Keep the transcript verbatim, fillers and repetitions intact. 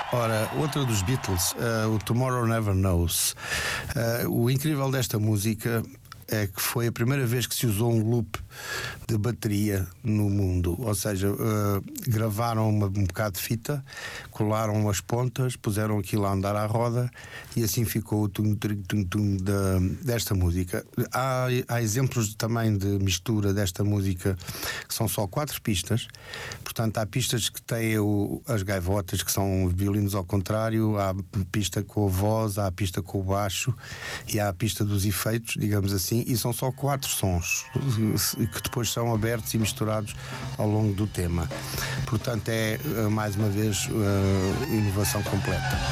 Ora, outra dos Beatles, uh, o Tomorrow Never Knows. Uh, o incrível desta música é que foi a primeira vez que se usou um loop de bateria no mundo, ou seja, uh, gravaram uma, um bocado de fita, colaram as pontas, puseram aquilo a andar à roda e assim ficou o tum, tum, tum, tum da, desta música. Há, há exemplos também de mistura desta música que são só quatro pistas, portanto há pistas que têm o, as gaivotas, que são violinos ao contrário, há pista com a voz, há a pista com o baixo e há a pista dos efeitos, digamos assim, e são só quatro sons que depois são abertos e misturados ao longo do tema. Portanto, é mais uma vez inovação completa.